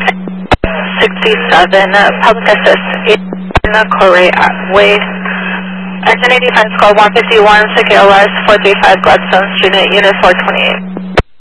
67, Public Assist, Corey Way. Engine 85, call 151, Secure West, 435 Gladstone Street, Unit 428.